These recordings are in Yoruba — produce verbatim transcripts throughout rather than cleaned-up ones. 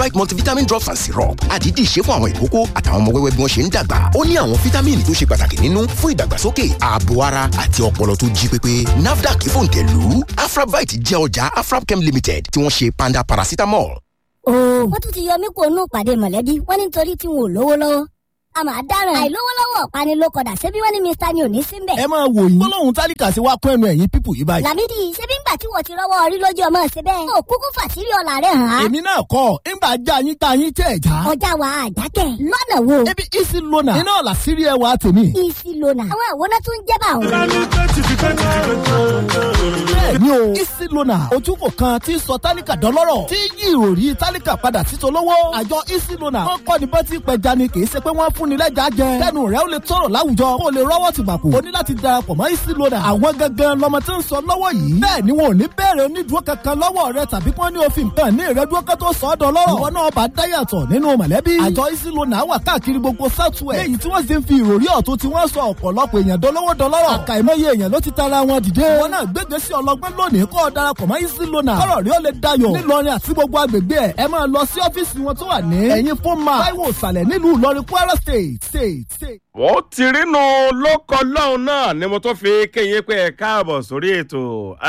Afravite multivitamin drops and syrup àdídì ṣe fún àwọn ìkókó àtàwọn ọmọ wẹ́wẹ́ bí wọ́n ṣe ń dàgbà. Ó ní àwọn fítámìnì tó ṣe pàtàkì nínú fún ìdàgbàsókè ààbò ara àti ọpọlọ tó jí pépé. NAFDAC fòǹtẹ̀lù. Afravite jẹ́ ọjà Afrabchem Limited tí wọ́n ṣe panda paracetamol. Ó wọ́n tún ti yọ mí kó nù pàdé mọ̀lẹ́bí wọ́n ní nítorí tí wọn ò lówó lọ́wọ́. A máa dáràn àìlówólọ́wọ́ ọ̀pani ló kọ̀dà ṣebí wọ́n ní Mr. ni ò ní síbẹ̀. Ẹ máa wò yín. Gbólóhùn tálíkà sí wa kún ẹnu ẹ̀yìn pípù yìí báyìí. Lámídì ṣebí ńgbà tí wọ́n ti rọ́wọ́ orí lójú ọmọ ṣe bẹ́ẹ̀. Ó kúkú fàṣírí ọ̀la rẹ̀ hàn án. Èmi náà kọ́ ńgbà já yín tá yín tẹ̀ já. Ọjà wa àjákẹ́ lọ́nà wo. Ebi Easy Loaner. Iná ọ̀la sírí ẹwà tèmi. Easy Loaner. Àwọn àwòrán tún jẹ́ bá òun. Bẹ́ẹ̀ni o, Easy Loaner ojúkò kan tí sọ tálíkà dọ́lọ́rọ̀ tí yí ìròrí tálíkà padà sí tolówó. Àjọ Easy Loaner wọ́n kọ́ ni bá ti pẹja ni kì í ṣe pé wọ́n fún ni lẹ́jà jẹ. Kẹ́nu rẹ̀ ó lè tọrọ láwùjọ kó lè rọ́wọ́ ti gbàpò. O ní láti darapọ̀ mọ́ Easy Loaner. Àwọn gangan lọmọ tí ń sọ lọ́wọ́ yìí. Bẹ́ẹ̀ ni wọn ò ní bẹ̀rẹ̀ onídùúró kankan lọ́wọ́ rẹ tàbí kí wọ́n ní òfin nǹkan ní ìrẹ́dúró kan tó sọ ọ́ dọ́lọ́rọ̀. Ìwọ náà bá dáyàtọ̀ nínú mọ̀lẹ́bí. Àjọ Easy Loaner wà káàkiri gbogbo Southwest. Léyìí tí wọ́n sì ń fi ìròrí ọ̀tún tí wọ́n sọ ọ̀pọ̀lọpọ̀ èèyàn dọ́lọ́wọ́ dọ́lọ́rọ̀. Àkàìmọye èèyàn ló ti tara wọn dìde. Ìwọ náà gbégbé sí ọlọ́gbọ́n lónìí kó o darapọ̀ mọ́ Easy Loaner. Kọ́rọ̀ rí ó lè dayọ̀. Nílọrin àti gbogbo agbègbè ẹ̀ ẹ máa lọ sí ọ́fíìsì wọn tó wà ní ẹ̀yìn fún ma. Táíwò ìsàlẹ̀ nílùú Ìlọrin Kwara State. State. State. wọ́n ti rínú lóko lọ́hùn náà ni mo tó fi kéye pé ẹ káàbọ̀ sórí ètò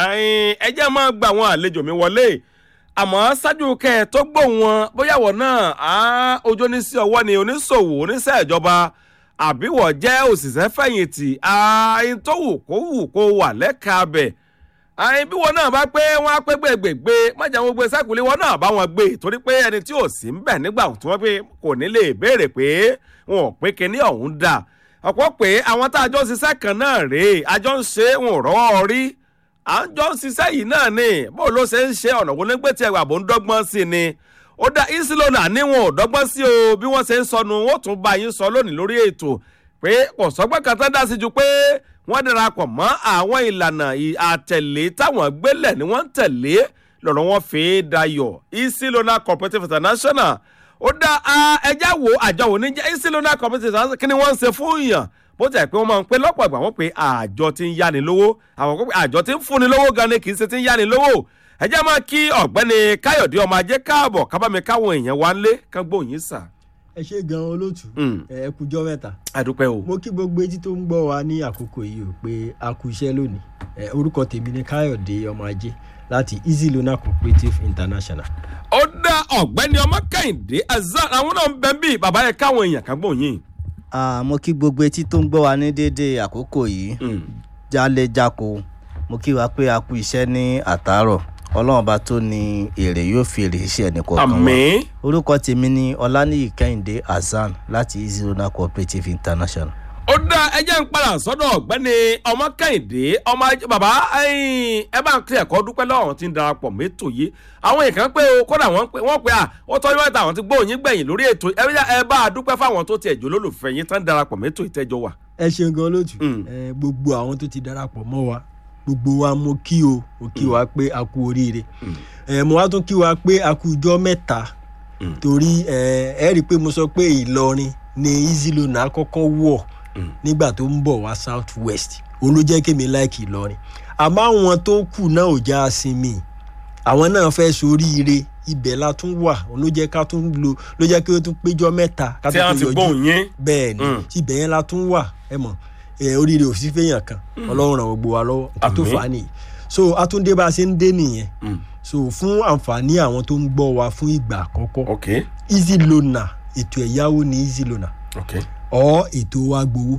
ẹ jẹ́ máa gba àwọn àlejò mi wọlé àmọ́ ṣáájú kẹ́ ẹ tó gbóhùn wọn bóyá wọ̀ náà ojú oníṣẹ́ ọwọ́ ni oníṣòwò oníṣẹ́ ìjọba àbí wọ́n jẹ́ òṣìṣẹ́ fẹ̀yìntì ààyè tó wù kó wù kó wà lẹ́ka abẹ ààyè bí wọn náà bá pé wọn á pé gbègbègbè májà wọn gbé sákùlé wọn náà bá wọn gbé torí pé ẹni tí ò sí ń bẹ̀ nígbà tí wọ́n pé kò ní lè béèrè pé wọn ò pé kíní ọ̀hún dà ọ̀pọ̀ pé àwọn tá a jọ ń ṣiṣẹ́ kan náà rèé a jọ ń ṣe wọn ò rọ́wọ́ rí à ń jọ ń ṣiṣẹ́ yìí náà ni bó ló ṣe ń ṣe ọ̀nà wo ní gbé tí ẹgbàá bó ń dọ́gbọ́n sí ni ó dá Easy Loaner ní wọn ò dọ́gbọ́n sí o bí wọ́n ṣe ń sọnù wọ́n tún bá yín sọ lónìí lórí ètò pé kò sọ́gbọ́n kan tán dá sí ju pé wọ́n darapọ̀ mọ́ àwọn ìlànà àtẹ̀lé táwọn gbélẹ̀ ni wọ́n ń tẹ̀lé lọ́rọ̀ wọn fi dayọ̀ Easy Loaner Cooperative International ó dá ẹjá wo àjọ òní jẹ́ Easy Loaner Cooperative International kí ni wọ́n ń ṣe fún yàn bó tẹ̀ pé wọ́n máa ń pé lọ́pọ̀ ìgbà wọ́n pé àjọ tí ń yáni lówó àwọn kó pé àjọ tí ń fúnni lówó gan ni kì í ṣe tí ń yáni lówó ẹjẹ́ máa kí ọ̀gbẹ́ni Káyọ̀dé ọmọ ajé káàbọ̀ kábàámi káwọn èèyàn wá ń lé kán gbóyìn sà. ẹ ṣe gan olóòtú ẹ kújọ́ mẹ́ta. àdúpẹ́ o. mo kí gbogbo etí tó ń gbọ́ wa ní àkókò yìí o pé a kú iṣẹ́ lónìí orúkọ tèmi ni Káyọ̀dé ọmọ ajé láti Easy Loaner Cooperative International. ó dá ọ̀gbẹ́ni ọmọ Kẹ́hìndé Azan àwọn náà ń bẹ bí bàbá yẹn káwọn èèyàn kan gbóyìn. mo kí gbogbo etí tó ń gbọ́ wa ní déédéé àkókò yìí jálẹ̀ jáko mo kí wa pé a kú iṣẹ́ ní àtàárọ̀ ọlọ́run bá tó ní èrè yóò fi èrè iṣẹ́ ẹnì kọ̀ọ̀kan wa. orúkọ tèmi ni Ọláníyì Kẹ́hìndé Azan láti Easy Loaner Cooperative International. ó dá ẹjẹ́ ń padà sọ́dọ̀ ọ̀gbẹ́ni ọmọ Kẹ́hìndé ọmọ bàbá ẹ bá ń kí ẹ̀kọ́ dúpẹ́ lọ́wọ́ tí ń darapọ̀ mẹ́tò yìí àwọn èèkàn pé o kódà wọ́n pé wọ́n pé à ó tọ́jú mẹ́ta àwọn ti gbóhùn yín gbẹ̀yìn lórí ètò ẹ bá a dúpẹ́ fáwọn tó tiẹ̀ jò lólùfẹ́ yín tán darapọ̀ mẹ́tò ìtẹ́jọ́ wa. ẹ ṣeun gan olóòtú gbogbo àwọn tó ti darapọ̀ mọ́ wa gbogbo wa mo kí o mo kí wa pé a kú oríire ẹ mo wá tún kí wa pé a kú ijọ́ mẹ́ta torí ẹ ẹ rí i pé mo sọ pé Ìlọrin ni Easy Loaner kọ́kọ́ wọ̀ nígbà tó ń bọ̀ wá South West òun ló jẹ́ kémi láìkì Ìlọrin àmọ́ àwọn tó kù náà ò já sinmi àwọn náà fẹ́ soríire ibẹ̀ la tún wà òun ló jẹ́ ká tún lo ló jẹ́ kí ó tún péjọ mẹ́ta ká tó tó yọjú bẹ́ẹ̀ ni ibẹ̀ yẹn la tún wà ẹ mọ̀ oríire ò sí fẹ́yàn kan Ọlọ́run ràn gbogbo wa lọ́wọ́ nǹkan tó fà á nìyí so atúndé bá a ṣe ń dé nìyẹn so fún àǹfààní àwọn tó ń gbọ́ wa fún ìgbà àkọ́kọ́ Easy Loaner ètò ẹ̀yáwó ní Easy Loaner ọ̀ ètò wa gbowó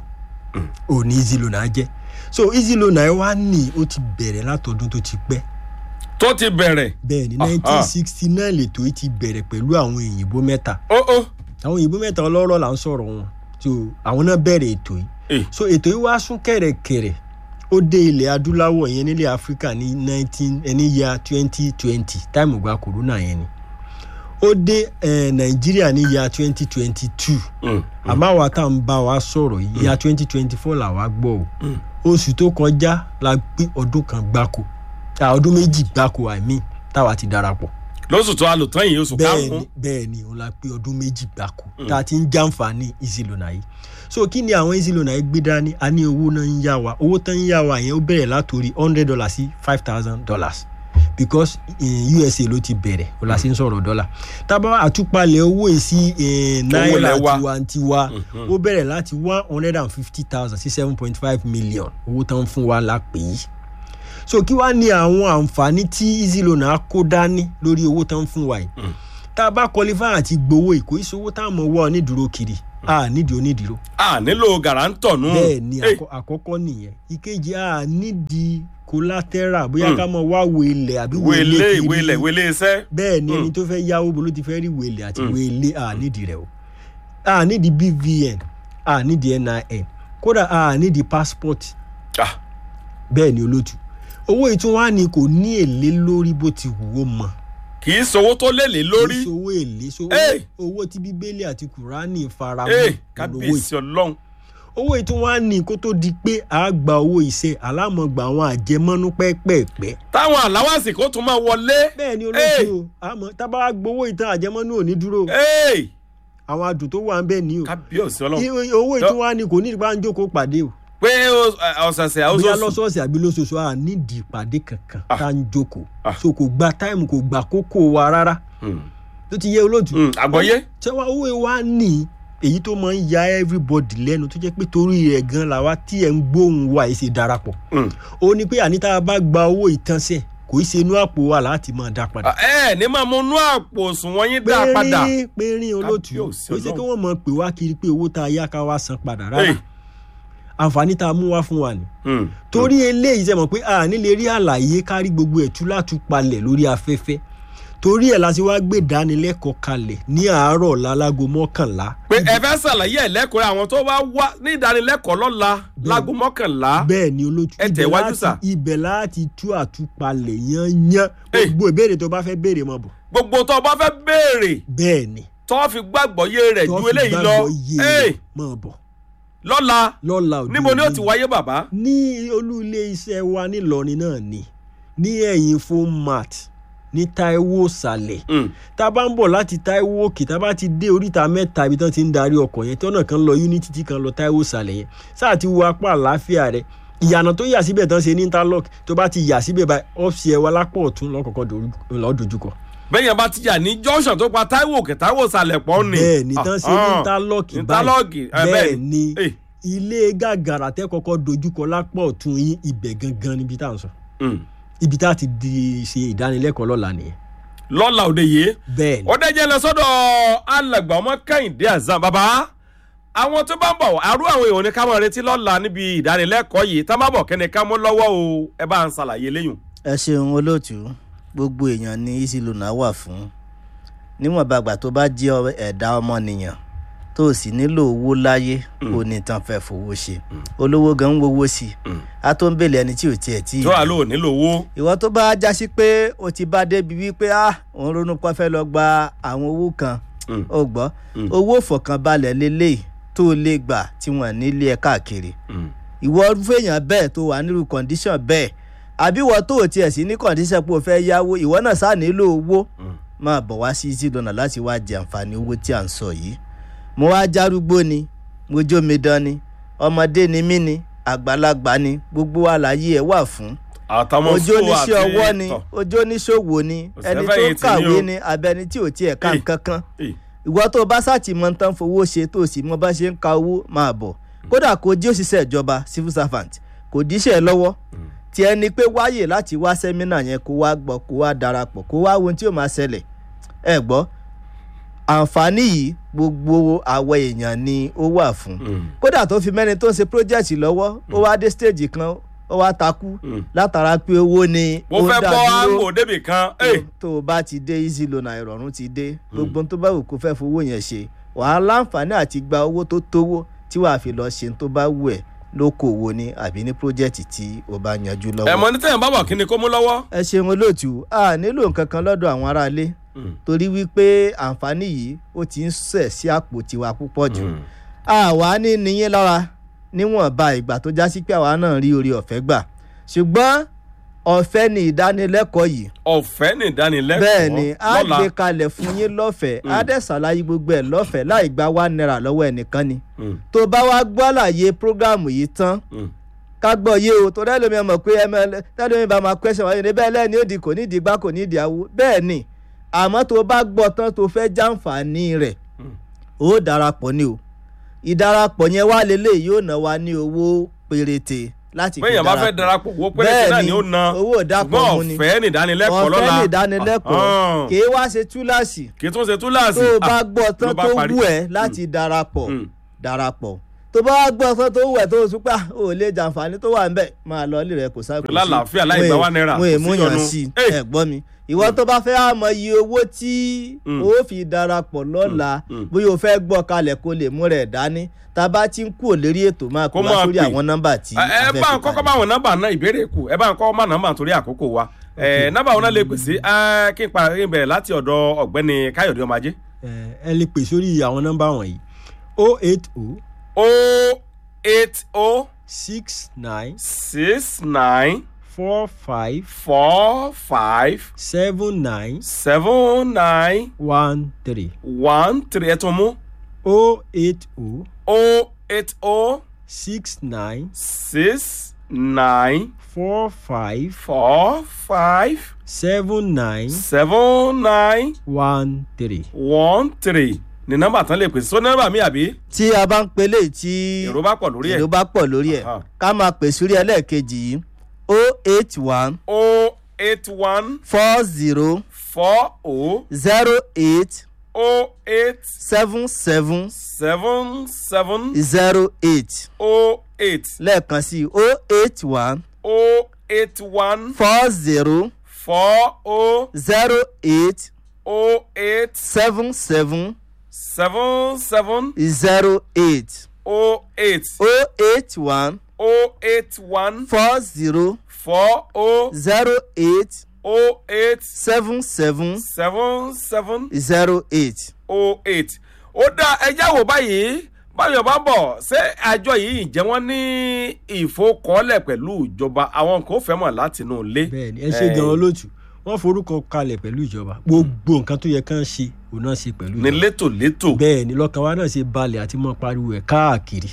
ò ní Easy Loaner jẹ́ so Easy Loaner wa ní ó ti bẹ̀rẹ̀ látọdún tó ti pẹ́ tó ti bẹ̀rẹ̀ bẹ́ẹ̀ ní nineteen sixty nine lètò yìí ti bẹ̀rẹ̀ pẹ̀lú àwọn òyìnbó mẹ́ta àwọn òyìnbó mẹ́ta ọlọ́rọ̀ là ń sọ̀rọ̀ wọn so àwọn náà bẹ̀rẹ̀ ètò yìí so ètò yìí wá sún kẹ̀rẹ̀kẹ̀rẹ̀ ó dé ilẹ̀ adúláwọ̀ yẹn nílẹ̀ Áfíríkà ní nineteen ẹni ya twenty twenty táìmù gba corona yẹn ni ó dé Nàìjíríà ní ya twenty twenty two àmọ́ àwa tá à ń bá wa sọ̀rọ̀ yìí ya twenty twenty four là wá gbọ́ o oṣù tó kọjá la gbé ọdún kan gbáko ọdún méjì gbáko àmì táwa ti darapọ̀ lóṣù tó a lò tán yìí oṣù karùn-ún bẹ́ẹ̀ ni ó la pé ọdún méjì gbáko tá a ti ń jàǹfààní Easy Loaner yìí so kí ni àwọn Easy Loaner yìí gbé dání a ní owó náà ń yá wa owó tán ń yá wa yẹn ó bẹ̀rẹ̀ látòrí hundred dollars sí five thousand dollars because uh, U S A ló ti bẹ̀rẹ̀ o la ṣe ń sọ̀rọ̀ dọ́là tábà àtúpalẹ̀ owó yìí sí náírà tiwantiwa ó bẹ̀rẹ̀ láti one hundred and fifty thousand sí seven point five million owó tán fún wa lápè yìí so kí wàá ní àwọn àǹfààní tí easy loan á kó dání lórí owó tán fún wa yìí tá a bá qualify àti gbowó ìkó ìṣòwò tá a mọ̀ wọ́ onídùúró kiri a nídìí onídìíró. a nílò gàrántọ̀ nù. bẹ́ẹ̀ ni àkọ́kọ́ nìyẹn ìkejì a nídìí collateral bóyá ká mọ̀ wá wèlé àbí wèlé wèlé wèlé iṣẹ́. bẹ́ẹ̀ ni ẹni tó fẹ́ yáwó bolo ti fẹ́ rí wèlé àti wèlé a nídìí rẹ̀ o a nídìí B V N a nídìí N I N kódà a nídìí passport. bẹ́ẹ̀ ni olótù owó ìtúwá ni kò ní èlé lórí bó ti wù ó mọ́ kì í sowó tó lè lé lórí. kì í sowó èlé sowó owó tí bíbélì àti kùránì faramọ́. kábíyèsí ọlọ́run. owó yìí tún wá ní kó tó di pé a gba owó iṣẹ́ alámọ̀gbà àwọn àjẹmọ́nú pẹ́ẹ́pẹ́ẹ́pẹ́. táwọn àláwàsì kó tún máa wọlé. bẹ́ẹ̀ ni olóòtú o àmọ́ tábà wá gbowó ìtàn àjẹmọ́nú ò ní dúró. àwọn adùn tó wà ń bẹ̀ ní o. kábíyèsí ọlọ́run. owó yìí tún wá ní kò ní ìgbà ń jókòó pàdé o. pé ọ̀sẹ̀sẹ̀ àwọn bóyá lọ́sọ̀ọ̀sẹ̀ àbí lóṣooṣù à nídìí ìpàdé kankan tá ń jókòó so kò gba táìmù kò gba kókó wa rárá tó ti yẹ olóòtú. àgbọ̀yé. ṣẹ́wá owó wa ní èyí tó máa ń ya everybody lẹ́nu tó jẹ́ pé torí rẹ̀ gan làwa tí ẹ̀ ń gbóhùn wa ẹ̀ ṣe darapọ̀ ó ní pé àníta bá gba owó ìtànṣẹ́ kò í ṣe inú àpò wa láti máa dá padà. ẹ ní máa mú inú àpò òṣùwọ̀n yín dá padà. pérín pérín olóòtú kò í ṣe kí wọ́n máa pè wá kiri pé owó tá a yá ká wá san padà rárá àǹfààní tá a mú wá fún wa ni. torí eléyìí ṣe mọ̀ pé a ní lè rí àlàyé kárí gbogbo ẹ̀tú látúpalẹ̀ lórí afẹ́fẹ́ torí ẹ̀ la ṣe wá gbé ìdánilẹ́kọ̀ọ́ kalẹ̀ ní àárọ̀ lálago mọ́kànlá. pé ẹ fẹ́ ṣàlàyé ẹ̀ lẹ́kọ̀ọ́ àwọn tó bá wá ní ìdánilẹ́kọ̀ọ́ lọ́la láago mọ́kànlá. bẹ́ẹ̀ ni olójú ẹ tẹ̀ wájú sà. ibẹ̀ láti tú àtúpalẹ̀ yányán gbogbo ìbéèrè tó bá fẹ́ béèrè mọ́ bọ̀. gbogbo tó bá fẹ́ béèrè. bẹ́ẹ̀ ni. tó fi gbàgbọ́ yé rẹ̀ ju eléyìí lọ. tó fi gbàgbọ́ yé rẹ̀ mọ́ bọ̀ lọ́la lọ́la òde níbo ni ó ti wáyé bàbá. ní olú ilé iṣẹ́ wa nílọrin náà ni ní ẹ̀yìn format ní Táíwò sàlẹ̀ tá a bá ń bọ̀ láti Táíwò òkè tá a bá ti dé oríta mẹ́ta ibi tán ti ń darí ọkọ̀ yẹn tí ọ̀nà kan lọ Unity tí kan lọ Táíwò sàlẹ̀ yẹn sáà ti wo apá àlàáfíà rẹ̀ ìyànà tó yà síbẹ̀ tán ṣe ní interlock tó bá ti yà síbẹ̀ báyìí ọ́fíìsì ẹ̀ wá lápò ọ̀tún lọ́kọ̀ọ̀kan lọ́dojúkọ. bẹ́ẹ̀ bá ti yà ní junction tó pa Táíwò òkè Táíwò sàlẹ̀ pọ̀ ni. bẹ́ẹ̀ ni tán ṣe ní interlock báyìí bẹ́ẹ̀ ni ilé gàgàrà tẹ́ kọ́kọ́ dojúkọ lápò ọ̀tún yín ibẹ̀ gangan níbi tá à ń sọ. ibi tá a ti di ṣe ìdánilẹ́kọ̀ọ́ lọ́la nìyẹn. lọ́la òde yìí. bẹ́ẹ̀ ni. ó dẹ́jẹ́ lọ sọ́dọ̀ alàgbà ọmọ Kẹ́hìndé Azam bàbá àwọn tó bá ń bọ̀ àrú àwọn èèyàn ní ká máa retí lọ́la níbi ìdánilẹ́kọ̀ọ́ yìí tá má bọ̀ kẹ́ni ká mú lọ́wọ́ o ẹ bá ń ṣàlàyé léyùn. ẹ ṣeun olóòtú gbogbo èèyàn ní easy loan wà fún níwọ̀n bàgbà tó bá jẹ́ ẹ̀dá ọmọnìyàn tó sì nílò owó láyé kò ní tán fẹ́ fowó ṣe olówó gan ń wowó sí i a tó ń bèlè ẹni tí ò tiẹ̀ tí ì. tó wà ló nílò owó. ìwọ tó bá já sí pé o ti bá débi wípé ah òun ronú pé fẹ́ lọ gba àwọn owó kan ó gbọ́ owó fọ̀kànbalẹ̀ lélẹ́yìí tó lè gbà tí wọ́n nílé ẹ̀ káàkiri ìwọ fèèyàn bẹ́ẹ̀ tó wà nírú condition bẹ́ẹ̀ àbí ìwọ tó ò tiẹ̀ sí ní condition pé o fẹ́ yáwó ìwọ náà sá nílò owó máa bọ̀ wá sí easy loan láti wá jẹ àǹfààní owó tí à ń sọ yìí mo wá járúgbó ni mo jó mi dán ni ọmọdé ni mí ni àgbàlagbà ni gbogbo àlàyé ẹ wà fún ojú oníṣẹ́ ọwọ́ ni ojú oníṣòwò ni ẹni tó kàwé ni abẹni tí ò tiẹ̀ ká nǹkan kan ìwọ tó bá sàtìmọ́ tán fowó ṣe tó sì mọ bá ṣe ń ka owó máa bọ̀ kódà kò jí òṣìṣẹ́ ìjọba civil servant kò díṣẹ́ lọ́wọ́ tí ẹni pé wáyè láti wá sẹ́mínà yẹn kó wá gbọ́ kó wá darapọ̀ kó wá ohun tí ó máa ṣẹlẹ̀ ẹ gbọ́ àǹfààní yìí gbogbo àwọn èèyàn ni ó wà fún kódà tó fi mẹ́ni tó ń ṣe project lọ́wọ́ ó wá dé stage kan ó wá takú látara pé owó ni ó fẹ́ bọ́ àmọ́ débì kan. tó o bá ti dé easy loan ìrọ̀rùn ti dé gbogbo tó bá wù kó fẹ́ fowó yẹn ṣe wàá láǹfààní àti gba owó tó tówó tí wàá fi lọ ṣe tó bá wù ẹ́ lókòwò ni àbí ní project tí o bá yanjú lọ́wọ́. ẹ̀ mọ̀ ní tẹ̀yìn bá wà kí ni kó mú lọ́wọ́. ẹ ṣeun olóòtú a nílò nǹkan kan lọ́dọ̀ àwọn aráalé torí wípé àǹfààní yìí ó ti ń sẹ̀ sí àpò tiwa púpọ̀ jù àwa ní níyín lára níwọ̀nba ìgbà tó já sí pé àwa náà rí orí ọ̀fẹ́ gbà ṣùgbọ́n ọ̀fẹ́ ni ìdánilẹ́kọ̀ọ́ yìí. ọ̀fẹ́ ni ìdánilẹ́kọ̀ọ́ bẹ́ẹ̀ ni a gbé kalẹ̀ fún yín lọ́fẹ̀ẹ́ a dẹ̀ ṣàlàyé gbogbo ẹ̀ lọ́fẹ̀ẹ́ láì gba wá náírà lọ́wọ́ ẹnìkan ni tó bá wá gbọ́ àlàyé prógráàmù yìí tán ká gbọ́ yé o torí ẹlòmíì mọ̀ pé ẹlòmíì bá máa question wáyé níbẹ̀ lẹ́ni ó di kò ní ìdí gbá kò ní ìdí àwo bẹ́ẹ̀ ni àmọ́ tó bá gbọ́ tán tó fẹ́ jàǹfààní rẹ̀ ó darapọ̀ ni o ìdarapọ̀ yẹn wá lélẹ̀ yóò ná wa ní owó péréte láti fi darapọ̀ bẹ́ẹ̀ yẹn bá fẹ́ darapọ̀ owó péréte náà ni ó na owó ìdápọ̀ mu ni ọ̀fẹ́ ní ìdánilẹ́kọ̀ọ́ lọ́la ọ̀fẹ́ ní ìdánilẹ́kọ̀ọ́ kì í wá ṣe túláàsì kì í tún ṣe túláàsì tó bá gbọ́ tán tó wù ẹ́ láti darapọ̀ darapọ̀ tó bá wá gbọ́ tán tó wù ẹ́ tó súpà ó lè jàǹfààní tó wà ń bẹ̀ máa lọ ilé rẹ̀ kò sá kò sí lálàáfíà láì gbà wá náírà mo èmú yàn sí ẹ gbọ́ mi ìwọ tó bá fẹ́ àmọ́ iye owó tí ó fi darapọ̀ lọ́la bóyá o fẹ́ gbọ́ kalẹ̀ kó lè mú rẹ̀ dání tàbá tí ń kú òlérí ètò máa kó wá sórí àwọn nọ́mbà tí a fẹ́ fi kalẹ̀. ẹ bá ń kọ́kọ́ bá àwọn nọ́mbà náà ìbéèrè kù ẹ bá ń kọ́kọ́ má nọ́mbà torí àkókò wa nọ́mbà wọn náà lè pè sí kí n parí bẹ̀rẹ̀ láti ọ̀dọ̀ ọ̀gbẹ́ni Káyọ̀dé Ọmọajé. ẹ lè pè sórí àwọn nọ́mbà wọ̀nyí o eight o o eight o six nine six nine four five four five seven nine seven nine one three one three ẹ tún mú o eight o o eight o six nine six nine four five four five seven nine seven nine one three one three ní nọ́mbà tán lè pè sí sọ nọ́mbà mi àbí. tí a bá ń pelé tí èrò bá pọ̀ lórí ẹ̀ èrò bá pọ̀ lórí ẹ̀ ká máa pè sórí ẹlẹ́ẹ̀kejì yìí o eight one o eight one four zero four o zero eight o eight seven seven seven seven zero eight o eight lẹ́ẹ̀kan sí o eight one o eight one four zero four o zero eight o eight seven seven seven seven zero eight o eight o eight one o eight one four zero four o zero eight o eight seven seven seven seven zero eight o eight. ó dá ẹjá wò báyìí báyọ̀ bá bọ̀ ṣé àjọ yìí jẹ́ wọ́n ní ìfowókọ́lẹ̀ pẹ̀lú ìjọba àwọn kò fẹ́ mọ̀ látinú ilé. bẹ́ẹ̀ni ẹ ṣe gan-an lótú wọ́n forúkọ kalẹ̀ pẹ̀lú ìjọba gbogbo nǹkan tó yẹ kán ṣe òun náà ṣe pẹ̀lú ìjọba ní létò létò. bẹ́ẹ̀ni lọ́kàn wa náà ṣe balẹ̀ àti mọ́ pariwo ẹ̀ káàkiri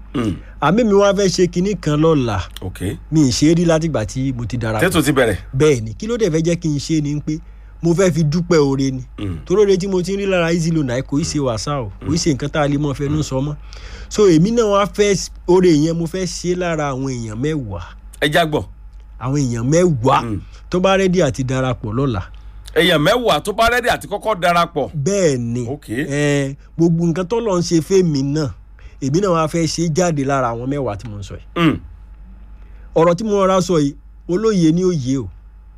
àmì mi wá fẹ́ ṣe kinní kan lọ́la mi ì ṣe é rí látìgbà tí mo ti darapọ̀ tètò ti bẹ̀rẹ̀. bẹ́ẹ̀ni kí ló dé fẹ́ jẹ́ kí n ṣe ni pé mo fẹ́ fi dúpẹ́ oore ni toróore tí mo ti ń rí lára easy loan náà kò í ṣe wàsá o kò í ṣe nǹkan tá a lè mọ̀ fẹ́ nú sọ mọ́ so èmi náà wá fẹ́ oore yẹn mo fẹ́ ṣe lára àwọn èèyàn mẹ́wàá. ẹ jágbọ́. àwọn èèyàn mẹ́wàá tó bá rẹ́dí àti darapọ̀ lọ́la. èèyàn mẹ́wàá tó bá rẹ́dí àti kọ́kọ́ darapọ̀. bẹ́ẹ̀ ni gbogbo nǹkan tó lọ ń ṣe fẹ́mi náà èmi náà wá fẹ́ ṣe jáde lára àwọn mẹ́wàá tí mo ń sọ yìí. ọ̀rọ̀ tí mo rọra sọ yìí olóye ni ó yé o.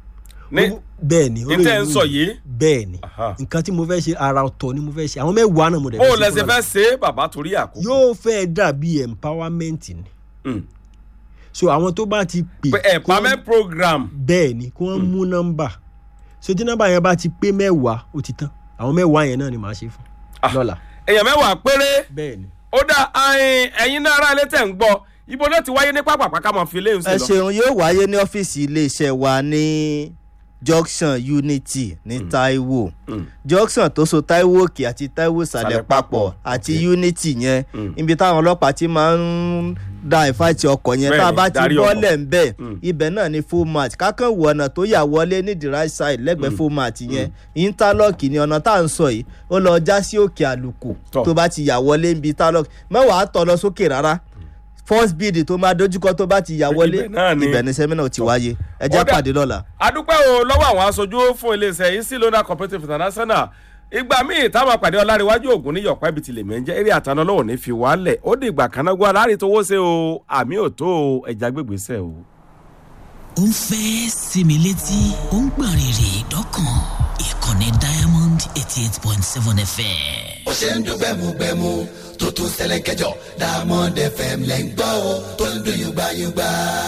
bẹ́ẹ̀ ni olóye ni ó yé. yé. bẹ́ẹ̀ ni nǹkan tí mo fẹ́ ṣe ara ọ̀tọ̀ ni mo fẹ́ ṣe àwọn mẹ́wàá náà mo dẹ̀ fẹ́ ṣe. bó o lẹ́sẹ̀ fẹ́ ṣe bàbá torí àkókò. yóò fẹ́ dàbí empowerment ni. Mm. so àwọn tó bá ti pè. empowerment program. bẹ́ẹ̀ ni kí wọ́n mú nọ́mbà so tí nọ́mbà yẹn bá ti pé mẹ́wàá ó ti tán àwọn mẹ́wàá yẹn náà ni màá ṣe fún lọ́la. èèyàn mẹ́wàá péré. bẹ́ẹ̀ ni ó dá ẹ̀yin náà ará ilé tẹ̀ ń gbọ́ ibo náà ti wáyé ní pápákọ̀ ká máa fi léyìn sí lọ. ẹ ṣeun yóò wáyé ní ọ́fíìsì iléeṣẹ́ wa ní junction unity ní Taiwo junction tó so Taiwo òkè àti Taiwo ìsàlẹ̀ papọ̀ àti unity yẹn ibi táwọn ọlọ́pàá ti máa ń da ìfàtí ọkọ̀ yẹn tá a bá ti bọ́lẹ̀ ń bẹ̀ ibẹ̀ náà ni full match kákan wo ọ̀nà tó yà wọlé ní the right side lẹ́gbẹ̀ẹ́ full match yẹn interlock ni ọ̀nà tá à ń sọ yìí ó lọ já sí òkè àlùkò tó bá ti yà wọlé níbi interlock mẹ́wàá tọ̀ lọ sókè rárá first bid tó máa dojúkọ tó bá ti yà wọlé ibẹ̀ ni sẹ́mínà ti wáyé ẹ jẹ́ pàdé lọ́la. adúpẹ́ o lọ́wọ́ àwọn aṣojú fún iléeṣẹ́ Easy Loan Cooperative International ìgbà míì táwọn àpàdé ọláríwájú ògùn ní yọ̀pá ibi tìlẹ̀ mẹ́jẹ́ eré àtàná lọ́wọ́ ní fi wálẹ̀ ó di ìgbà kanágbó aláàrí tó wó ṣe o àmì ò tó o ẹja gbégbèsè o. ó ń fẹ́ sinmi létí ó ń gbọ̀n rìrì dọ́kàn ìkànnì Diamond eighty eight point seven F M. ó ṣe ń dún gbẹ̀mùgbẹ̀mù tó tún ṣẹlẹ̀ kẹjọ Diamond F M lẹ́ ń gbọ́ o tó ń dún yùgbàyùgbà.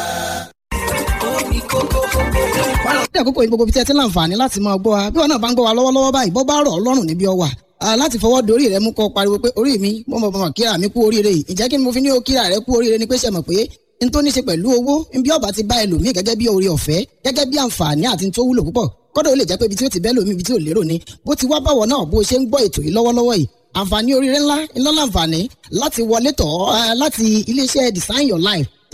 wọ́n lọ sí àkókò yìí gbogbo bí tí ẹ ti láǹfààní láti máa gbọ́ wa bí wọn náà bá ń gbọ́ wa lọ́wọ́lọ́wọ́ báyìí bọ́ bá rọ̀ ọ́ lọ́rùn níbi ọwà láti fọwọ́ dorí rẹ mú kọ́ pariwo pé orí mi mo mọ̀ mọ̀ kíra mi kú oríire yìí ǹjẹ́ kí ni mo fi ní o kíra rẹ kú oríire ni pé ṣe mọ̀ pé n tó ní ṣe pẹ̀lú owó bí ọba ti bá ẹlòmíì gẹ́gẹ́ bí oore ọ̀fẹ́ gẹ́gẹ́ bí àǹfààní àti tó wúlò púpọ̀ kọ́dọ̀ ó lè jẹ́ pé ibi tí ó ti bẹ́ lómi ibi tí ò lérò ni bó ti wá báwọ̀ náà bó ṣe ń gbọ́ ètò yìí lọ́wọ́lọ́wọ́ yìí àǹfààní oríire ńlá ńlá láǹfààní láti wọlé tọ̀ láti iléeṣẹ́ Design Your Life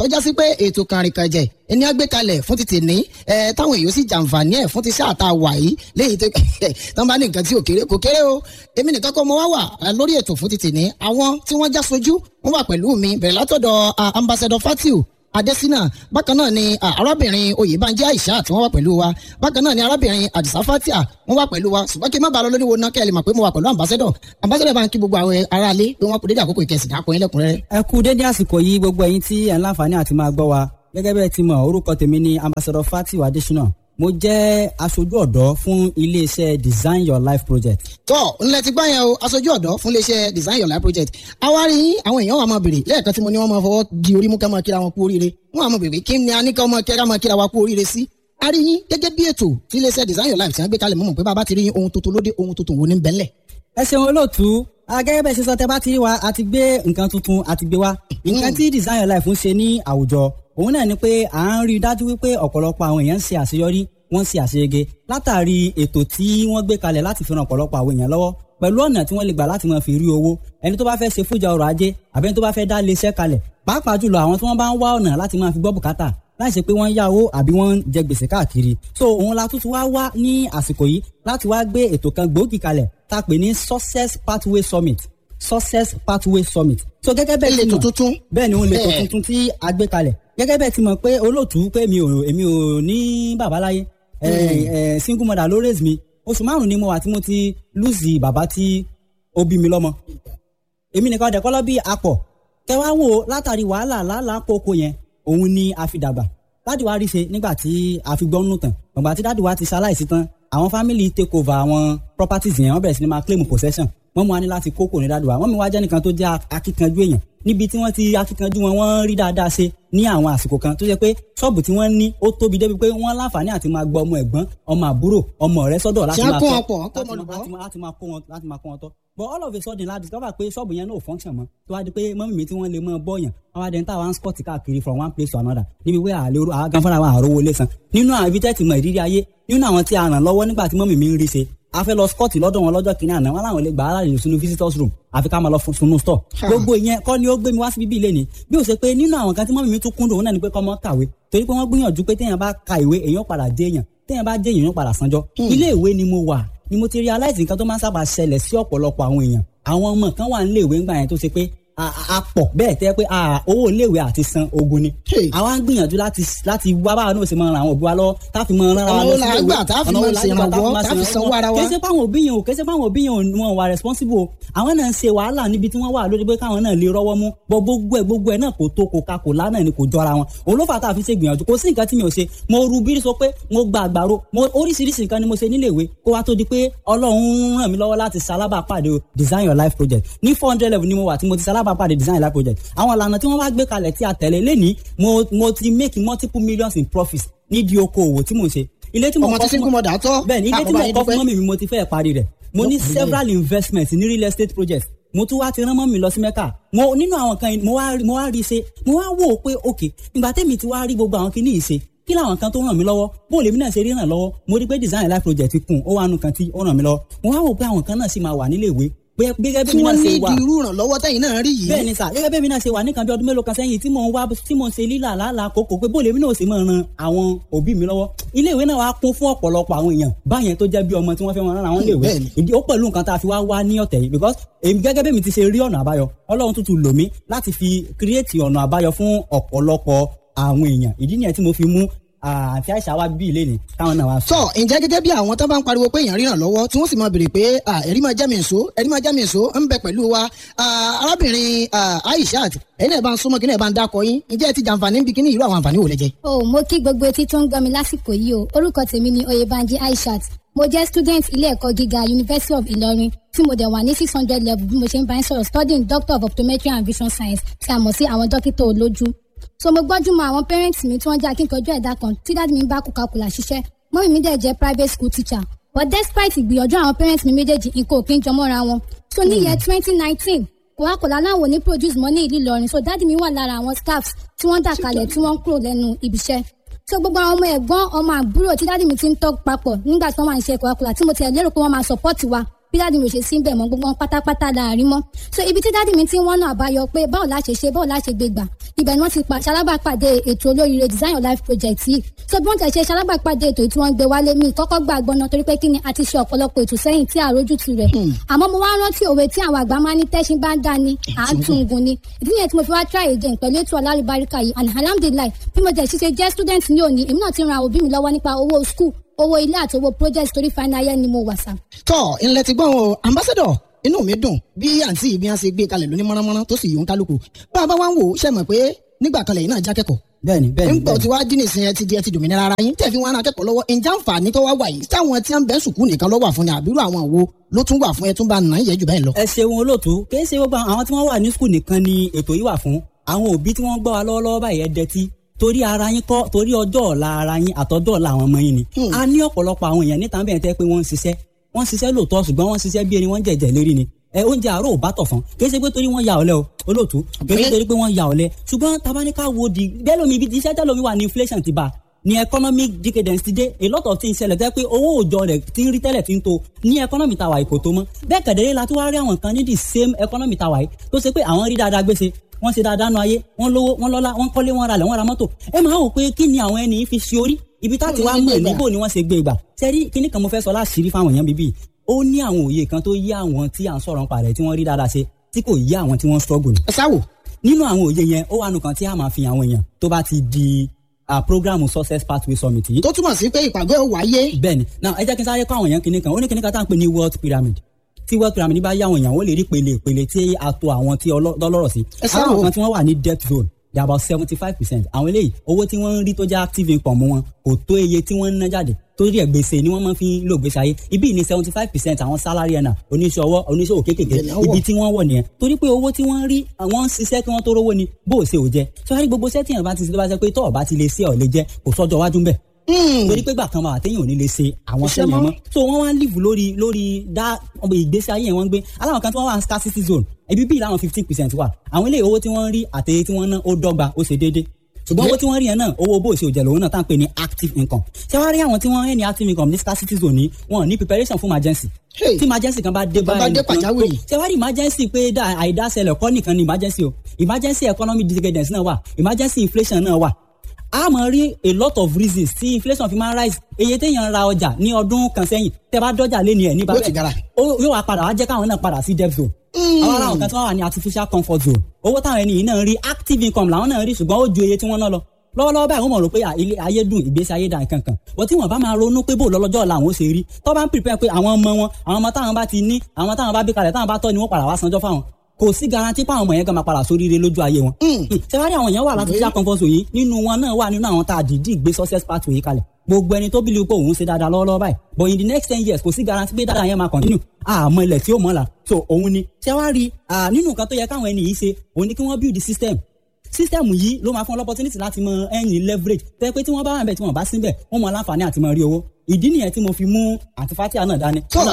tọ́já sí pé ètò kàrìnkànjẹ̀ ẹni á gbé kalẹ̀ fún ti tèní ẹ táwọn èèyàn sì jàǹfààní ẹ̀ fún ti sáà tá a wà yìí léyìí tó tán bá ní nǹkan tí ò kéré kò kéré o èmi nìkan kọ́ mo wá wà lórí ètò fún ti tèní àwọn tí wọ́n já sojú wọ́n wà pẹ̀lú mi bẹ̀rẹ̀ látọ̀dọ̀ ambassador Fatiu Adesina bákan náà ni arábìnrin Oyèbánjí Aisha tí wọ́n wà pẹ̀lú wa bákan náà ni arábìnrin Adisa Fatia wọ́n wà pẹ̀lú wa ṣùgbọ́n kí n má bàa lọ lórí wo náà kẹ́ ẹ lè mọ̀ pé mo wà pẹ̀lú ambassador ambassador bá ń kí gbogbo àwọn aráalé pé wọ́n kú dédé àkókò ìkẹsìn àkọ́ yín lẹ́kùnrẹ́rẹ́. ẹ kú dédé àsìkò yìí gbogbo ẹ̀yin tí ẹ ń láǹfààní àti máa gbọ́ wa gẹ́gẹ́ bẹ́ẹ̀ ti mọ̀ orúkọ tèmi ni ambassador Fatiu Adesina mo jẹ́ aṣojú ọ̀dọ́ fún iléeṣẹ́ Design Your Life Project. tọ́ ńlẹ̀ ti gbá yẹn o aṣojú ọ̀dọ́ fún iléeṣẹ́ Design Your Life Project àwárí àwọn èèyàn wà máa bèrè lẹ́ẹ̀kan tí mo ní wọ́n máa fọwọ́ di orí mú ká máa kíra wọn kú oríire wọ́n á máa bèrè kí ni a ní ká máa kíra máa kíra wa kú oríire sí. a rí yín gẹ́gẹ́ bí ètò tí iléeṣẹ́ Design Your Life ti ń gbé kalẹ̀ mọ́mọ́ pé bàbá ti rí ohun tuntun lóde ohun tuntun wo ní bẹ́ńlẹ̀. ẹ ṣeun olóòtú gẹ́gẹ́ bẹ́ẹ̀ ṣe sọ tẹ́ bá ti rí wa àti gbé nǹkan tuntun àti gbé wa nǹkan tí Design Your Life ń ṣe ní àwùjọ òun náà ni pé à ń rí i dájú wípé ọ̀pọ̀lọpọ̀ àwọn èèyàn ń ṣe àṣeyọrí wọ́n ṣe àṣeyege látàrí ètò tí wọ́n gbé kalẹ̀ láti fi ran ọ̀pọ̀lọpọ̀ àwọn èèyàn lọ́wọ́ pẹ̀lú ọ̀nà tí wọ́n lè gbà láti máa fi rí owó ẹni tó bá fẹ́ ṣe fújà ọrọ̀ ajé àbí ẹni tó bá fẹ́ dá iléeṣẹ́ kalẹ̀ pàápàá jùlọ àwọn tí wọ́n bá ń wá ọ̀nà láti máa fi gbọ́ bùkátà láì ṣe pé wọ́n yá owó àbí wọ́n ń jẹ gbèsè káàkiri so òun la tuntun wá wá ní àsìkò yìí láti wá gbé ètò kan gbòógì kalẹ̀ tá a pè ní Success Pathway Summit Success Pathway Summit so gẹ́gẹ́ bẹ́ẹ̀ lè tó tuntun bẹ́ẹ̀ ni òun lè tó tuntun tí a gbé kalẹ̀ gẹ́gẹ́ bẹ́ẹ̀ ti mọ̀ pé olóòtú pé mi ò èmi ò ní bàbá láyé ẹ ẹ single mother ló raise mi oṣù márùn ni mo wà tí mo ti lùzì bàbá tí ó bí mi lọ́mọ èmi nìkan ọdẹ kọlọ bí apọ kẹwàá wò látàrí wàhálà làálàá kókó yẹn òun ni a fi dàgbà dáàdì wa rí ṣe nígbà tí a fi gbọ́n nù tán gbọ̀ngbà tí dáàdì wa ti ṣaláìsí tán àwọn family take over àwọn properties yẹn wọ́n bẹ̀rẹ̀ sí ni máa claim possession wọ́n mú wa ní láti kókò ní dáàdì wa wọ́n mi wá jẹ́ nìkan tó jẹ́ akíkanjú èèyàn níbi tí wọ́n ti akíkanjú wọn wọ́n rí dáadáa ṣe ní àwọn àsìkò kan tó jẹ́ pé ṣọ́ọ̀bù tí wọ́n ní ó tóbi débi pé wọ́n láǹfààní àti máa gba ọmọ ẹ̀gbọ́n ọmọ àbúrò ọmọ ọ̀rẹ́ sọ́dọ̀ láti máa tọ́ láti máa kó wọn láti máa kó wọn tọ́ but all of a sudden la discover pé ṣọ́ọ̀bù yẹn no function mọ́ tó wá di pé mọ́mí mi tí wọ́n lè mọ́ bọ́ọ̀yàn àwọn adẹ́n tá àwọn scott káàkiri from one place to another níbi pé àlè orú àwọn gan fúnra wa àrówó lé san nínú àwọn ibi tẹ́tì mọ̀ ìrírí ayé nínú àwọn tí a ràn lọ́wọ́ nígbà tí mọ́mí mi ń rí ṣe a fẹ́ lọ scott lọ́dọ̀ wọn lọ́jọ́ kìíní àná wọn làwọn lè gbà á láàrin sínú visitors room àfi ká máa lọ sunu store gbogbo ìyẹn kọ́ ni ó gbé mi wá sí bíbí ilé ni bí ó ṣe pé nínú àwọn kan tí mọ́mí mi tún kúndùn òun náà ni pé kọ́ mọ́ kàwé torí pé wọ́n gbìyànjú pé téèyàn bá ka ìwé èèyàn padà dé èèyàn téèyàn bá jẹ́ èèyàn padà sanjọ́ ilé ìwé ni mo wà ni mo ti realize nǹkan tó máa ń sábà ṣẹlẹ̀ sí ọ̀pọ̀lọpọ̀ àwọn èèyàn àwọn ọmọ kan wà nílé ìwé ńgbà yẹn tó ṣe pé a pọ̀ bẹ́ẹ̀ tẹ́ pé owó iléèwé àti san ogun ni àwa ń gbìyànjú láti láti wá báwa náà ṣe máa ran àwọn òbí wa lọ́wọ́ táfi máa rán ara wa lọ sí ìwé ọ̀nà táfi máa ṣe ìrànwọ́ táfi sanwó ara wa. kèsì fáwọn òbí yẹn o kèsì fáwọn òbí yẹn wọn wà responsible o àwọn náà ń ṣe wàhálà níbi tí wọ́n wà lórí pé káwọn náà lè rọ́wọ́ mú bọ́ gbogbo ẹ̀ gbogbo ẹ̀ náà kò tó kò ka kò lánàá ni kò jọra wọn olófà tá a fi ṣe gbìyànjú kò sí nǹkan tí mi ò ṣe mo ru bírí sọ pé mo gba àgbàro mo oríṣiríṣi nǹkan ni mo ṣe nílé ìwé kó wá tó di pé Ọlọ́run ràn mí lọ́wọ́ láti ṣalábàápàdé Design Your Life Project ní four hundred level ni mo wà tí mo ti ṣalábàápàdé Design Your Life Project àwọn ìlànà tí wọ́n wá gbé kalẹ̀ tí a tẹ̀lé lẹ́ni mo mo ti make multiple millions in profits nídìí okòwò tí mo ṣe ilé tí mo kọ́ fún bẹ́ẹ̀ ni ilé tí mo kọ́ fún mọ́mì mi mo ti fẹ́ parí rẹ̀ mo ní several investments ní real estate projects mo tún wá ti rán mọ́mì lọ sí Mẹ́kà mo nínú àwọn kan mo wá mo wá rí ṣe mo wá wò ó pé ok ìgbà tẹ́mi ti wá rí gbogbo àwọn kinní yìí ṣe kí làwọn kan tó ràn mí lọ́wọ́ bó lèmi náà ṣe rí ràn lọ́wọ́ mo rí pé Design Your Life Project kún ó wà nù kan tí ó ràn mí lọ́wọ́ mo wá wò pé àwọn kan náà sì máa wà nílé ìwé gẹ́gẹ́ bí mi náà ṣe wà tí wọ́n ní irú ìrànlọ́wọ́ tẹ̀yin náà rí yìí. bẹ́ẹ̀ ni sà gẹ́gẹ́ bí mi náà ṣe wà ní kan bí ọdún mélòó kan sẹ́yìn tí mò ń wá tí mò ń ṣe lílà lálàá kókò pé bóòlù èmi náà sì máa ran àwọn òbí mi lọ́wọ́ ilé ìwé náà wá kún fún ọ̀pọ̀lọpọ̀ àwọn èèyàn báyẹn tó jẹ́ bí ọmọ tí wọ́n fẹ́ wọn rán àwọn ilé ìwé ìdí ó pẹ̀lú nǹkan tá a fi wá wá ní ọ̀tẹ̀ yìí because èmi gẹ́gẹ́ bí mi ti ṣe rí ọ̀nà àbáyọ Ọlọ́run tuntun lò mí láti fi create ọ̀nà àbáyọ fún ọ̀pọ̀lọpọ̀ àwọn èèyàn ìdí nìyẹn tí mo fi mú àti àìsà wa bí ilé ni káwọn náà wá sọ. sọ ǹjẹ́ gẹ́gẹ́ bí àwọn tó bá ń pariwo pé èèyàn ríran lọ́wọ́ tí wọ́n sì máa béèrè pé ẹ̀rí máa jẹ́ mi èso ẹ̀rí máa jẹ́ mi èso ń bẹ pẹ̀lú wa arábìnrin Aishat ẹ̀yin náà bá ń súnmọ́ kí náà bá ń dákọ̀ yín ǹjẹ́ ẹ ti jàǹfààní níbi kí ní irú àwọn àǹfààní wò lẹ jẹ. o mo kí gbogbo etí tó ń gbọ́ mi lásìkò yìí o orúkọ tèmi ni Oyèbánjí Aishat mo jẹ́ student ilé ẹ̀kọ́ gíga University of Ìlọrin tí mo dẹ̀ wà ní six hundred level bí mo ṣe ń bá ń sọ̀rọ̀ studying Doctor of Optometry and Vision Science tí a mọ̀ sí àwọn dókítà olójú so mo gbọ́jú mọ àwọn parents mi tí wọ́n jẹ́ akíkanjú ẹ̀dá kan tí dáàdi mi bá kúkakùlà ṣiṣẹ́ mọ́mì mi dẹ̀ jẹ́ private school teacher but despite ìgbìyànjú àwọn parents mi méjèèjì nǹkan ò kí ń jọmọ́ra wọn so ní year twenty nineteen kòwákòlá láwọn ní produce mọ́ ní ìlú Ìlọrin so dáàdi mi wà lára àwọn staffs tí wọ́n dà kalẹ̀ tí wọ́n ń kúrò lẹ́nu ibiṣẹ́ so gbogbo àwọn ọmọ ẹ̀gbọ́n ọmọ àbúrò tí dáàdi mi ti ń tọ́ papọ̀ nígbà tí wọ́n máa ń ṣe kòwákòlá tí mo ti lérò pé wọ́n máa support wa bí dáàdi mi ò ṣe sí bẹ̀ mọ́ gbogbo wọn pátápátá láàrin mọ́ so ibi tí dáàdi mi ti ń wọ́n náà àbáyọ pé báwo la ṣe ṣe báwo la ṣe gbé gbà ibẹ̀ ni wọ́n ti ṣalábàápàdé ètò olóríire design your life project yìí so bí wọ́n ti ṣe ṣalábàápàdé ètò tí wọ́n gbé wálé mi kọ́kọ́ gbàgbọ́ náà torí pé kí ni a ti ṣe ọ̀pọ̀lọpọ̀ ètò sẹ́yìn tí àrójútu rẹ̀ àmọ́ mo wá rántí òwe tí àwọn àgbà máa ní tẹ́sí bá ń dá ni à ń tún gun ni ìdí nìyẹn tí mo fi wá try again pẹ̀lú ètò alárìbáríkà yìí and alhamdulilayi bí mo tẹ̀ ṣiṣẹ́ jẹ́ student ní òní èmi náà ti ran òbí mi lọ́wọ́ nípa owó school owó ilé àti owó project torí final year ni mo wà sá. tọ́ ilẹ̀ ti gbọ́n o ambassador inú mi dùn bí àǹtí ìbí wọn ṣe gbé kalẹ̀ lóní mọ́nàmọ́ná tó sì yòó kálukú bá a bá wá ń wò ó ṣe mọ̀ pé nígbà kan lẹ́yìn náà já kẹ́kọ̀ọ́. bẹ́ẹ̀ni bẹ́ẹ̀ni nígbà tí wàá dín nìsín ẹ ti di ẹ ti dòmìnira ara yín tẹ̀ fi wọn akẹ́kọ̀ọ́ lọ́wọ́ ǹjẹ́ àǹfààní tó wá wà yìí táwọn tí wọ́n bẹ́ sùkúù nìkan ló wà fún ni àbírú àwọn wo ló tún wà fún ẹ tún bá nà ń yẹ jù bẹ́ẹ̀ lọ. ẹ ṣeun olóòtú kì í ṣe gbogbo àwọn tí wọ́n wà ní skul nìkan ni ètò yìí wà fún àwọn òbí tí wọ́n gbọ́ wa lọ́wọ́lọ́wọ́ báyìí ẹ dẹtí torí ara yín kọ́ torí ọjọ́ ọ̀la ara yín àtọ́jọ́ ọ̀la àwọn ọmọ yín ni a ní ọ̀pọ̀lọpọ̀ àwọn èèyàn níta bẹ́ẹ̀ tẹ́ pé wọ́n ń ṣiṣẹ́ wọ́n ń ṣiṣẹ́ lóòótọ́ ṣùgbọ́n wọ́n ń ṣiṣẹ́ bí ẹni wọ́n jẹ̀jẹ̀ lérí ni ẹ oúnjẹ àárọ̀ ò bá tọ̀ fún kì í ṣe pé torí wọ́n ya ọ̀lẹ o olóòtú kì í ṣe torí pé wọ́n ya ọ̀lẹ ṣùgbọ́n tabaníkà wo di bẹ́ẹ̀ lómi ibi iṣẹ́ tẹ́ lómi wà ní inflation ti bá ní economic decadence ti dé a lot of things ṣẹlẹ̀ tẹ́ pé owó òòjọ́ rẹ̀ ti ń rí tẹ́lẹ̀ ti ń to ní economy tàwa yìí kò tó mọ́ bẹ́ẹ̀ kẹ̀dẹ̀rẹ́ la tó wá rí àwọn kan ní the same economy tàwa yìí tó ṣe pé àwọn rí dáadáa gbèsè wọ́n ṣe dáadáa nu ayé wọ́n lówó wọ́n lọ́lá wọ́n kọ́lé wọ́n ralẹ̀ wọ́n ra mọ́tò ẹ máa wò pé kí ni àwọn ẹni fi ṣe orí ibi táti wá mọ̀ níbò ni wọ́n ṣe gbé ìgbà sẹ́rí kíní kan mo fẹ́ sọ láṣìírí fáwọn èèyàn bíbí ó ní àwọn òye kan tó yé àwọn tí à ń sọ̀rọ̀ nípa rẹ̀ tí wọ́n rí dáadáa ṣe tí kò yé àwọn tí wọ́n struggle ni. ẹ sáwò. nínú àwọn òye yẹn ó wà nù kan tí a máa fi àwọn èèyàn tó bá ti di program success pathway summit yìí. tó túmọ̀ sí pé ìpàgọ́ ò wáyé. bẹ́ẹ̀ni now ẹ jẹ́ kí n sáré kọ́ àwọn èèyàn kíní kan ó ní kíní kan tá à ń pè ní wealth pyramid tí wealth pyramid bá yá àwọn èèyàn wọ́n lè rí pele pele tí a tò àwọn tí ọlọ́rọ̀ sí. ẹ sáwò. àwọn kan tí wọ́n wà ní debt zone they are about seventy five percent àwọn eléyìí owó tí wọ́n ń rí tó jẹ́ active income wọn kò tó iye tí wọ́n ń ná jáde torí ẹ̀ gbèsè ni wọ́n máa fi ń lò gbèsè ayé ibi ní seventy five percent àwọn salary earner oníṣòwò oníṣòwò kéékèèké ibi tí wọ́n wọ̀ nìyẹn torí pé owó tí wọ́n rí àwọn ń ṣiṣẹ́ kí wọ́n tó rówó ni bó o ṣe ò jẹ́ sọ́wọ́n gbogbo sẹ́tìyàn bá ti ṣe tó bá ṣe pé tọ́ ọ̀ bá ti lè ṣe ọ̀ lè jẹ́ kò sọ́jọ́ wájú ń bẹ̀ torí pé gbà kan máa àtẹ̀yìn ò ní lè ṣe àwọn sẹ́yìn mọ́ so wọ́n wá ń live lórí lórí dá ìgbésí ayé yẹn wọ́n ń gbé aláwọn kan tí wọ́n wà ní scarcity zone ibi bíi láwọn fifteen percent wà àwọn ilé owó tí wọ́n rí àtẹ̀yẹ tí wọ́n ná ó dọ́gba ó ṣe déédéé ṣùgbọ́n owó tí wọ́n rí yẹn náà owó bó ṣe òjẹ̀ lòun náà tá à ń pè ní active income ṣé wàá rí àwọn tí wọ́n ní active income ní scarcity zone ní wọn ní preparation fún emergency tí emergency kan bá dé báyìí ṣé wàá rí emergency pé àìdáṣẹlẹ̀ kọ́ nìkan ní emergency o emergency economic decadence náà wà emergency inflation náà wà a máa rí a lot of reasons tí inflation fi máa rise iye téèyàn ra ọjà ní ọdún kan sẹ́yìn tẹ́ bá dọ́jà lé ní ẹ̀ ní bàbá yóò wá padà wá jẹ́ káwọn náà padà sí debt zone àwọn ará àwọn kan tí wọ́n wà ní artificial comfort zone owó táwọn ẹni yìí náà rí active income làwọn náà rí ṣùgbọ́n ó ju iye tí wọ́n ná lọ lọ́wọ́lọ́wọ́ báyìí wọ́n mọ̀ rò pé ilé ayé dùn ìgbésí ayé dà nǹkan kan bọ́ tí wọ́n bá máa ronú pé bò lọ́lọ́jọ́ làwọn ó ṣe rí tó bá ń prepare pé àwọn ọmọ wọn àwọn ọmọ táwọn bá ti ní àwọn táwọn bá bí kalẹ̀ táwọn bá tọ́ ni wọ́n padà wá sanjọ́ fáwọn kò sí garanti pé àwọn ọmọ yẹn gan máa padà sóríire lójú ayé wọn. ṣé wàá rí àwọn èèyàn wà láti fi àkànfọ́sọ yìí nínú wọn náà wà nínú àwọn tá a dìídì gbé success pathway yìí kalẹ̀ gbogbo ẹni tó bí lu pé òun ṣe dáadáa lọ́wọ́lọ́wọ́ báyìí but in the next ten years kò sí garanti pé dáadáa yẹn máa continue àmọ́ ilẹ̀ tí ó mọ́ la so òun ni ṣé wàá rí nínú nǹkan tó yẹ káwọn ẹni yìí ṣe òun ni kí wọ́n build the system system yìí ló máa fún ọ opportunity láti mọ ẹ̀yìn leverage tẹ́ pé tí wọ́n bá wà níbẹ̀ tí wọ́n bá síbẹ̀ wọ́n mọ aláǹfààní àti mọ rí owó ìdí nìyẹn tí mo fi mú àti fatia náà dání. tó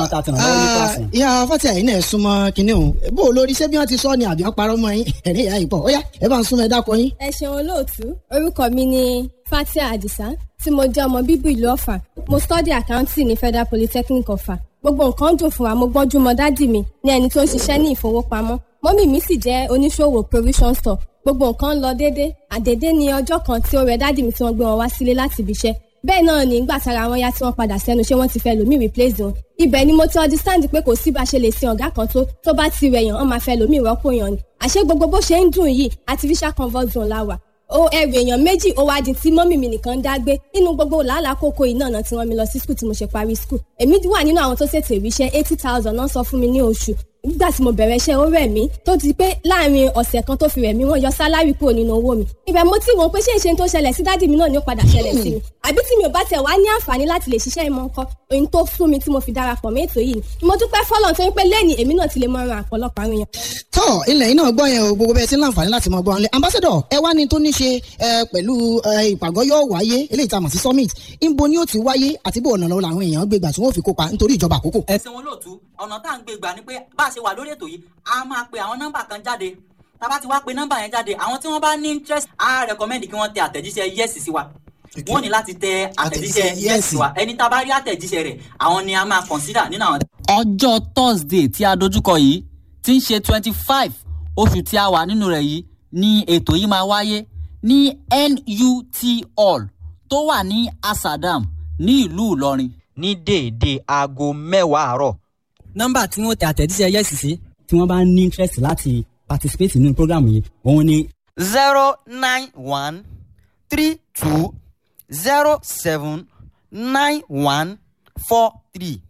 ìyá fatia yìí náà súnmọ́ kinní o bó o lórí ṣé bí wọ́n ti sọ ni àbí wọ́n parọ́ mọ́ yín ẹ̀rí ìyá yìí pọ̀ ó yá ẹ bá ń súnmọ́ ẹ dákọ yín. ẹ ṣeun olóòtú orúkọ mi ni fatia adisa tí mo jẹ́ ọmọ bíbí ìlú ọ̀fà mo study accounting ní federal polytechnic ọ̀fà gbogbo nǹkan dùn fún wa mo gbọ́njú mọ dádì mi ní ẹni tó ń ṣiṣẹ́ ní ìfowópamọ́ mọ́mì mi sì jẹ́ oníṣòwò provision store gbogbo nǹkan ń lọ déédé àdédé ní ọjọ́ kan tí ó rẹ dádì mi tí wọ́n gbé wọn wá sílé láti ibi iṣẹ́ bẹ́ẹ̀ náà ní ìgbà tára wọn yá tí wọ́n padà sẹ́nu ṣé wọ́n ti fẹ́ lòmíì replace wọn ibẹ̀ ni mo ti understand pé kò sí bá ṣe lè sin ọ̀gá kan tó tó bá ti rẹ̀yàn wọ́n máa fẹ́ lòmíì rọ́pò yàn ni àṣé gbogbo bó ṣe ń dùn yìí artificial comfort zone la wà ó ẹrù èèyàn méjì ó wá di tí mọ́mì mi nìkan ń dágbé nínú gbogbo làálàá kókó yìí náà tí wọ́n mi lọ sí skul tí mo ṣe parí skul èmi wà nínú àwọn tó ṣètò ìríṣẹ́ eighty thousand náà sọ fún mi ní oṣù nígbà tí mo bẹ̀rẹ̀ iṣẹ́ ó rẹ̀ mí tó ti pé láàrin ọ̀sẹ̀ kan tó fi rẹ̀ mí wọ́n yọ sálárì kúrò nínú owó mi ibẹ̀ mo ti wọ́n pé ṣé ìṣe tó ṣẹlẹ̀ sí dádì mi náà ni ó padà ṣẹlẹ̀ sí mi àbí tí mi ò bá tẹ̀ wá ní àǹfààní láti lè ṣiṣẹ́ ìmọ̀ nǹkan ohun tó fún mi tí mo fi darapọ̀ mọ́ ètò yìí ni mo dúpẹ́ fọ́lọ́run tó ń pé lẹ́yìn èmi náà ti lè mọ ran àpọ̀lọpọ̀ àwọn èèyàn. tọ́ ilẹ̀ iná gbọ́ yẹn o gbogbo bẹ́ẹ̀ tí ń láǹfààní láti mọ gbọ́ ọ́n lé ambassador ẹ wá ní tó ní ṣe pẹ̀lú ìpàgọ́ yóò wáyé eléyìí tá a mọ̀ sí summit ńbo ni ó ti wáyé àti bó ọ̀nà lọ́wọ́ làwọn èèyàn gbégbà tí wọ́n fi kópa nítorí ìjọba àkókò. ẹ̀sìn wọn lóòtú ọ̀nà tá à ń gbégbà ni pé bá a ṣe wà lórí ètò yìí a máa pe àwọn nọ́mbà kan jáde tá a bá ti wá pe nọ́mbà yẹn jáde àwọn tí wọ́n bá ní interest á recommend kí wọ́n tẹ àtẹ̀jíṣẹ́ yes sí wa wọ́n ní láti tẹ àtẹ̀jíṣẹ́ yes sí wa ẹni tá a bá rí àtẹ̀jíṣẹ́ rẹ̀ àwọn ni a máa consider nínú àwọn. ọjọ́ thursday tí a dojúkọ yìí ti ń ṣe twenty five oṣù tí a wà nínú rẹ̀ yìí ni ètò yìí máa wáyé ní N U T Hall tó wà ní Asadam ní ìlú Ìlọrin ní déédéé aago mẹ́wàá àárọ̀. nọ́mbà tí wọ́n tẹ àtẹ̀jíṣẹ́ yẹ́sì sí tí wọ́n bá ní interest láti participate nínú program yìí òun ni. zero nine one three two zero seven nine one four three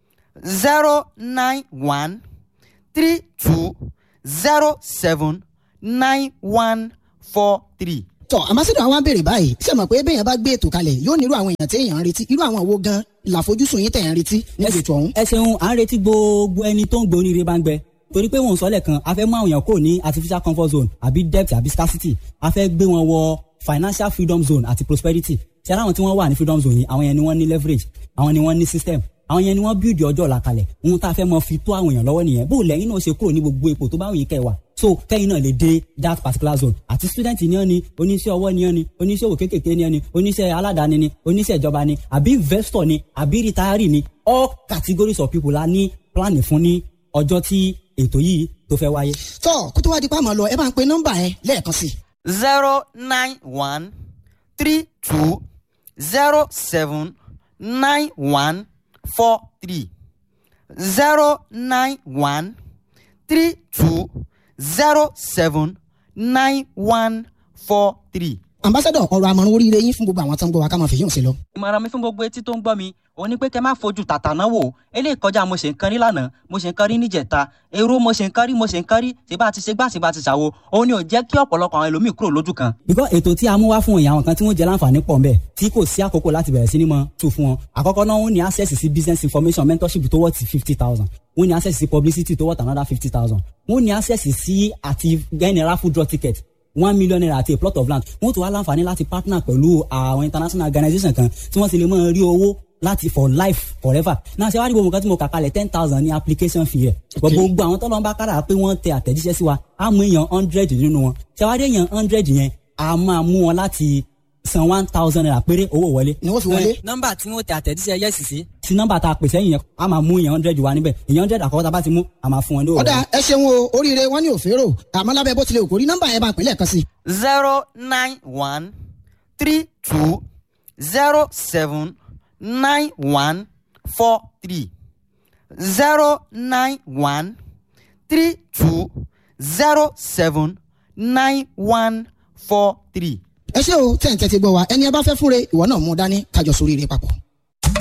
zero nine one three two zero seven nine one four three. tọ àmásídọ̀ àwọn abèrè báyìí ṣe mọ̀ pé bẹ́ẹ̀yàn bá gbé ètò kalẹ̀ yóò nírú àwọn èèyàn tí èèyàn ń retí irú àwọn wo gan làfojúsùn yín tẹ̀yàn retí níbi ètò ọ̀hún. ẹ ṣeun à ń retí gbogbo ẹni tó ń gbé oríire bá ń gbẹ torí pé wọn sọ lẹ́ẹ̀kan a fẹ́ mú àwọn èèyàn kò ní artificial comfort zone àbí debt àbí scarcity a fẹ́ gbé wọn wọ financial freedom zone àti prosperity ṣe ara àwọn tí wọ́n wà ní freedom zone yìí àwọn yẹn ni wọ́n ní leverage àwọn ni wọ́n ní system àwọn yẹn ni wọ́n build ọjọ́ ọ̀la kalẹ̀ ohun tá a fẹ́ mọ fi tó àwọn èèyàn lọ́wọ́ nìyẹn bó lẹ́yìn náà ṣe kúrò ní gbogbo ipò tó bá wù yín kẹwàá so kẹ́yìn náà lè dé that particular zone àti student ni ọ́ ni oníṣẹ́ ọwọ́ ni ọ́ ni oníṣẹ́ òwò kéékèèké ni ọ́ ni oníṣẹ́ aládàáni ni oníṣẹ́ ìjọba ni àbí investor ni àbí retiree ni all categories of people la ní plan fún ní ọjọ́ tí ètò yìí tó fẹ́ wáyé. tọ́ kó tó wá di pa àmọ́ lọ ẹ bá ń pe nọ́mbà yẹn lẹ́ẹ̀kan sí. zero nine one three two zero seven nine one four three zero nine one three two zero seven nine one four three. ambassadọ ọ̀rọ̀ àmọ̀ràn oríire yín fún gbogbo àwọn tó ń gbọ́ wa ká máa fi yín sí lọ. ìmọ̀ràn mi fún gbogbo etí tó ń gbọ́ mi òun ni pé kẹ́ má fojú tàtà náà wò eléyìí kọjá mo ṣe ń kan rí lánàá mo ṣe ń kan rí níjẹta èrò mo ṣe ń kan rí mo ṣe ń kan rí ṣe bá ti ṣe gbà ṣe bá ti ṣàwo òun ni ò jẹ́ kí ọ̀pọ̀lọpọ̀ àwọn ẹlòmíì kúrò lójú kan. bíkọ́ ètò tí a mú wá fún ìyá àwọn kan tí wọ́n jẹ láǹfààní pọ̀ ńbẹ̀ tí kò sí àkókò láti bẹ̀rẹ̀ sí ní mọ tù fún wọn àkọ́kọ́ náà wọ́n ní access sí business information mentorship tó worth fifty thousand wọ́n ní access sí publicity tó worth another fifty thousand wọ́n ní access sí àti general food draw ticket one million naira àti a plot of land wọ́n tún wá láǹfààní láti partner pẹ̀lú àwọn international organization kan tí wọ́n sì lè máa rí owó láti for life forever náà ṣe wá rí gbogbo nǹkan tí mo kà kalẹ̀ ten thousand ní application fee rẹ̀ gbogbo àwọn tọ́lọ́ ń bá kára pé wọ́n tẹ àtẹ̀jíṣẹ́ sí wa á mú èèyàn hundred nínú wọn ṣe wá rí èèyàn hundred yẹn a máa mú wọn láti san one thousand naira péré owó wọlé. ni wọ́n fi wọlé. nọ́mbà tí wọ́n tẹ àtẹ̀jíṣẹ́ yẹ́sì sí ti nọ́mbà tá a pèsè yẹn a máa mú èèyàn hundred wa níbẹ̀ èèyàn hundred àkọ́kọ́ tá a bá ti mú a máa fún wọn lówó. ọ̀dà ẹ ṣeun o oríire wọn ní òférò àmọ́ lábẹ́ bó tilẹ̀ òkórí nọ́mbà yẹn bá ń pè lẹ́ẹ̀kan sí. zero nine one three two zero seven nine one four three zero nine one three two zero seven nine one four three. ẹ ṣé o tẹ̀ ń tẹ́tí gbọ́ wa ẹni ẹ bá fẹ́ fúnre ìwọ náà mú dání kájọ sórí ire papọ̀.